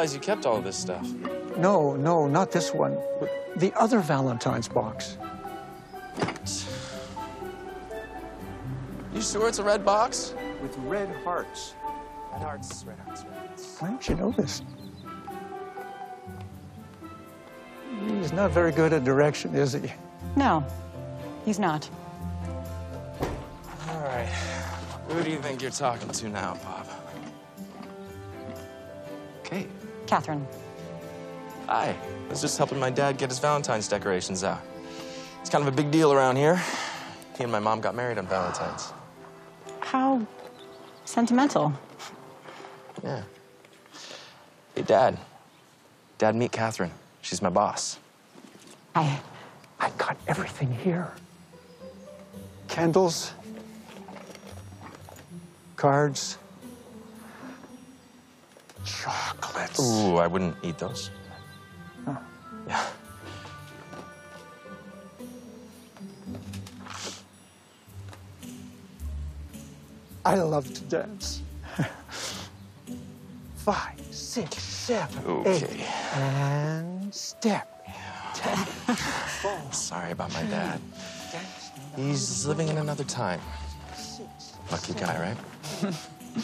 realize you kept all of this stuff. No, not this one. The other Valentine's box. You sure it's a red box? With red hearts. Red hearts, red hearts, red hearts. Why don't you know this? He's not very good at direction, is he? No, he's not. All right. Who do you think you're talking to now, Bob? Kate. Catherine. Hi. I was just helping my dad get his Valentine's decorations out. It's kind of a big deal around here. He and my mom got married on Valentine's. How sentimental. Yeah. Hey, Dad. Dad, meet Catherine. She's my boss. I got everything here. Candles, cards, chocolates. Ooh, I wouldn't eat those. Huh. Yeah. I love to dance. 5, 6, 7, Okay. 8, and step. Sorry about my dad. He's living in another time. Lucky guy, right?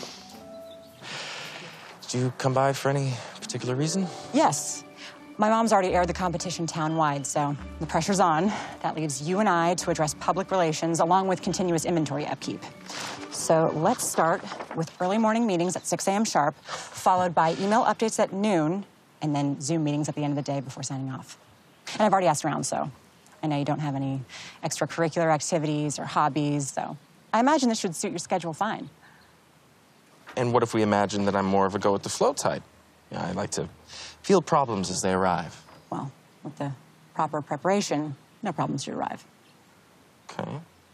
Did you come by for any particular reason? Yes. My mom's already aired the competition town-wide, so the pressure's on. That leaves you and I to address public relations along with continuous inventory upkeep. So let's start with early morning meetings at 6 a.m. sharp, followed by email updates at noon, and then Zoom meetings at the end of the day before signing off. And I've already asked around, so I know you don't have any extracurricular activities or hobbies, so I imagine this should suit your schedule fine. And what if we imagine that I'm more of a go-with-the-flow type? Yeah, I like to field problems as they arrive. Well, with the proper preparation, no problems should arrive. Okay.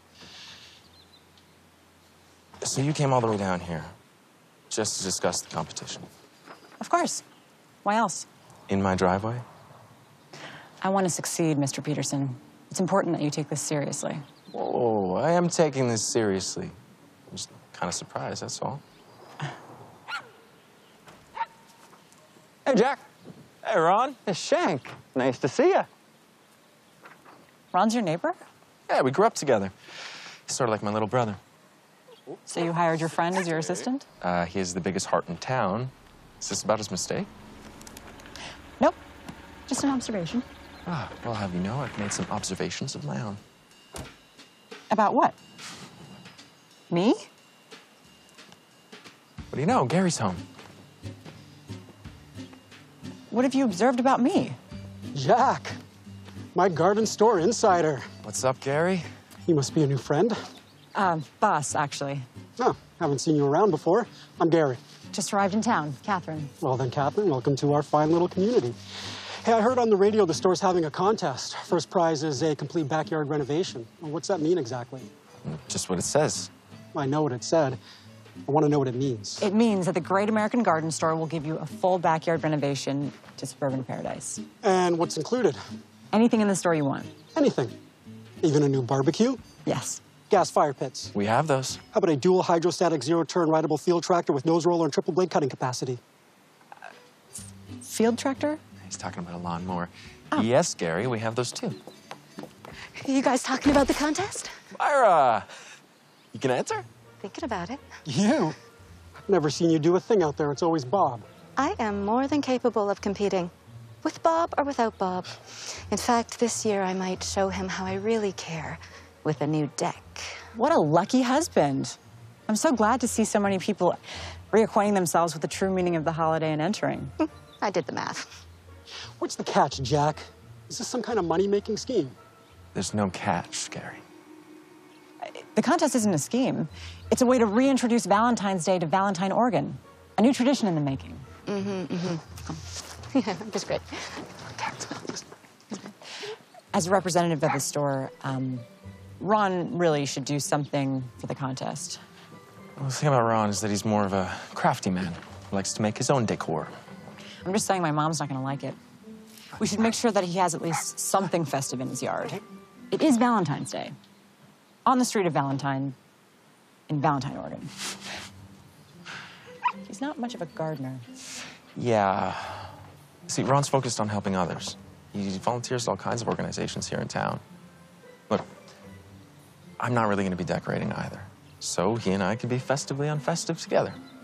So you came all the way down here just to discuss the competition? Of course. Why else? In my driveway? I want to succeed, Mr. Peterson. It's important that you take this seriously. Whoa, I am taking this seriously. I'm just kind of surprised, that's all. Hey, Jack. Hey, Ron. Hey, Shank. Nice to see you. Ron's your neighbor? Yeah, we grew up together. He's sort of like my little brother. So you hired your friend as your assistant? He has the biggest heart in town. Is this about his mistake? Nope. Just an observation. Ah, well, have you know, I've made some observations of my own. About what? Me? What do you know? Gary's home. What have you observed about me? Jack, my garden store insider. What's up, Gary? You must be a new friend. Boss, actually. Oh, haven't seen you around before. I'm Gary. Just arrived in town. Catherine. Well then, Catherine, welcome to our fine little community. Hey, I heard on the radio the store's having a contest. First prize is a complete backyard renovation. Well, what's that mean exactly? Just what it says. I know what it said. I want to know what it means. It means that the Great American Garden Store will give you a full backyard renovation to suburban paradise. And what's included? Anything in the store you want. Anything. Even a new barbecue? Yes. Gas fire pits. We have those. How about a dual hydrostatic zero-turn rideable field tractor with nose roller and triple blade cutting capacity? Field tractor? He's talking about a lawnmower. Oh. Yes, Gary, we have those too. You guys talking about the contest? Myra! You can answer? Thinking about it. You? I've never seen you do a thing out there. It's always Bob. I am more than capable of competing. With Bob or without Bob. In fact, this year I might show him how I really care with a new deck. What a lucky husband. I'm so glad to see so many people reacquainting themselves with the true meaning of the holiday and entering. I did the math. What's the catch, Jack? Is this some kind of money-making scheme? There's no catch, Gary. The contest isn't a scheme. It's a way to reintroduce Valentine's Day to Valentine, Oregon. A new tradition in the making. Yeah, just great. As a representative of the store, Ron really should do something for the contest. Well, the thing about Ron is that he's more of a crafty man who likes to make his own decor. I'm just saying my mom's not gonna like it. We should make sure that he has at least something festive in his yard. It is Valentine's Day. On the street of Valentine, in Valentine, Oregon. He's not much of a gardener. Yeah, See, Ron's focused on helping others. He volunteers at all kinds of organizations here in town. Look, I'm not really going to be decorating either. So he and I can be festively unfestive together.